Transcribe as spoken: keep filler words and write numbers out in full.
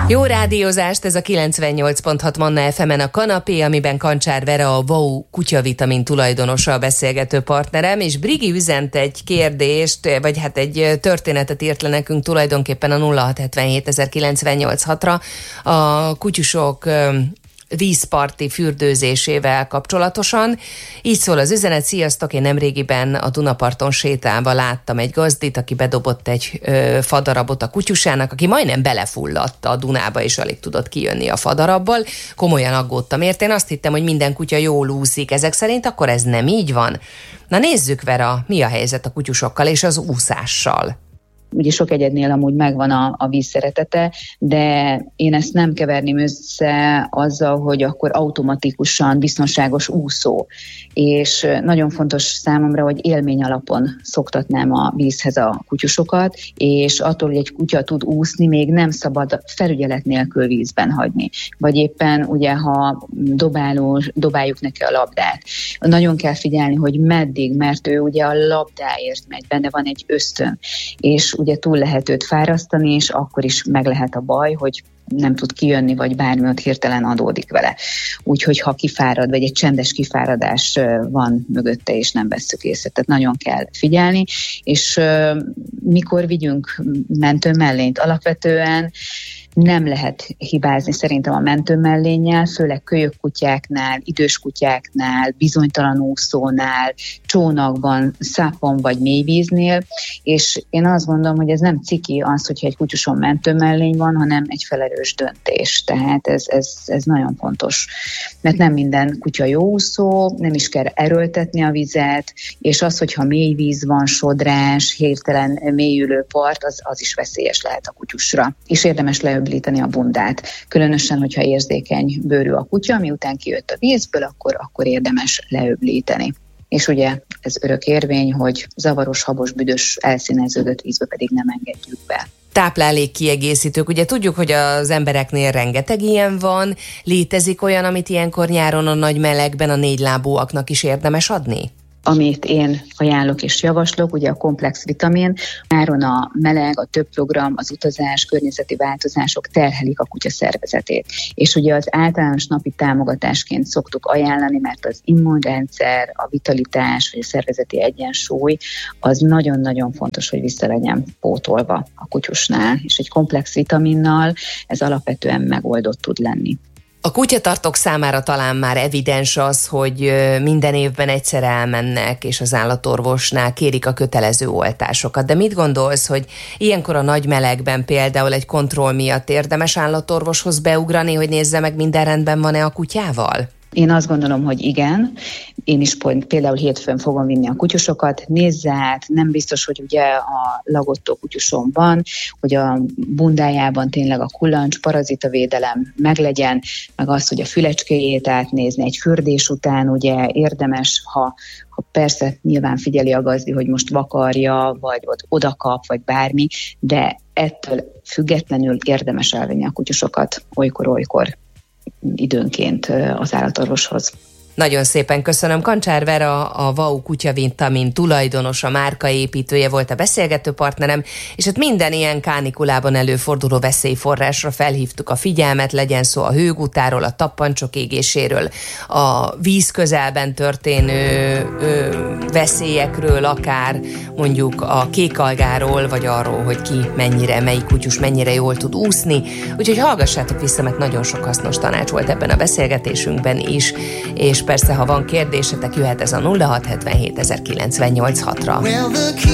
Jó rádiózást, ez a kilencvennyolc pont hat Manna ef emen a kanapé, amiben Kancsár Vera, a Wow kutyavitamin tulajdonosa, a beszélgető partnerem, és Brigi üzent egy kérdést, vagy hát egy történetet írt le nekünk tulajdonképpen a nulla hat hetvenhét ezerkilencszáznyolcvannyolc hatra a kutyusok vízparti fürdőzésével kapcsolatosan. Így szól az üzenet: sziasztok, én nemrégiben a Dunaparton sétálva láttam egy gazdit, aki bedobott egy ö, fadarabot a kutyusának, aki majdnem belefulladt a Dunába, és alig tudott kijönni a fadarabbal. Komolyan aggódtam érte, én azt hittem, hogy minden kutya jól úszik, ezek szerint akkor ez nem így van? Na nézzük, Vera, mi a helyzet a kutyusokkal és az úszással? Ugye sok egyednél amúgy megvan a, a víz szeretete, de én ezt nem keverném össze azzal, hogy akkor automatikusan biztonságos úszó. És nagyon fontos számomra, hogy élmény alapon szoktatnám a vízhez a kutyusokat, és attól, hogy egy kutya tud úszni, még nem szabad felügyelet nélkül vízben hagyni. Vagy éppen ugye, ha dobáló, dobáljuk neki a labdát. Nagyon kell figyelni, hogy meddig, mert ő ugye a labdáért megy, benne van egy ösztön, és ugye túl lehet őt fárasztani, és akkor is meg lehet a baj, hogy nem tud kijönni, vagy bármi ott hirtelen adódik vele. Úgyhogy ha kifárad, vagy egy csendes kifáradás van mögötte, és nem vesszük észre. Tehát nagyon kell figyelni, és uh, mikor vigyünk mentőmellényt, alapvetően nem lehet hibázni szerintem a mentőmellénnyel, főleg kölyökkutyáknál, idős kutyáknál, bizonytalan úszónál, csónakban, szápon vagy mélyvíznél, és én azt gondolom, hogy ez nem ciki az, hogyha egy kutyuson mentőmellény van, hanem egy felerős döntés. Tehát ez, ez, ez nagyon fontos, mert nem minden kutya jó úszó, nem is kell erőltetni a vizet, és az, hogyha mély víz van, sodrás, hirtelen mélyülő part, az, az is veszélyes lehet a kutyusra. És érdemes leöblíteni a bundát. Különösen, hogyha érzékeny bőrű a kutya, miután kijött a vízből, akkor, akkor érdemes leöblíteni. És ugye ez örök érvény, hogy zavaros, habos, büdös, elszíneződött vízbe pedig nem engedjük be. Táplálék kiegészítők. Ugye tudjuk, hogy az embereknél rengeteg ilyen van. Létezik olyan, amit ilyenkor nyáron a nagy melegben a négylábúaknak is érdemes adni? Amit én ajánlok és javaslok, ugye a komplex vitamin. Nyáron a meleg, a több program, az utazás, környezeti változások terhelik a kutya szervezetét. És ugye az általános napi támogatásként szoktuk ajánlani, mert az immunrendszer, a vitalitás, vagy a szervezeti egyensúly, az nagyon-nagyon fontos, hogy vissza legyen pótolva a kutyusnál. És egy komplex vitaminnal ez alapvetően megoldott tud lenni. A kutyatartók számára talán már evidens az, hogy minden évben egyszer elmennek, és az állatorvosnál kérik a kötelező oltásokat. De mit gondolsz, hogy ilyenkor a nagy melegben például egy kontroll miatt érdemes állatorvoshoz beugrani, hogy nézze meg, minden rendben van-e a kutyával? Én azt gondolom, hogy igen. Én is például hétfőn fogom vinni a kutyusokat, nézze át, nem biztos, hogy ugye a lagottó kutyusom van, hogy a bundájában tényleg a kullancs, parazitavédelem meglegyen, meg az, hogy a fülecskéjét átnézni egy fürdés után, ugye érdemes, ha, ha persze nyilván figyeli a gazdi, hogy most vakarja, vagy odakap, vagy bármi, de ettől függetlenül érdemes elvenni a kutyusokat olykor-olykor időnként az állatorvoshoz. Nagyon szépen köszönöm. Kancsár Vera, a Wow kutyavitamin tulajdonosa, márkaépítője volt a beszélgető partnerem, és hát minden ilyen kánikulában előforduló veszélyforrásra felhívtuk a figyelmet, legyen szó a hőgutáról, a tappancsok égéséről, a víz közelben történő ö, veszélyekről, akár mondjuk a kékalgáról, vagy arról, hogy ki mennyire, melyik kutyus mennyire jól tud úszni. Úgyhogy hallgassátok vissza, mert nagyon sok hasznos tanács volt ebben a beszélgetésünkben is, és persze, ha van kérdésetek, jöhet ez a nulla hat hetvenhét ezerkilencszáznyolcvannyolc hatra.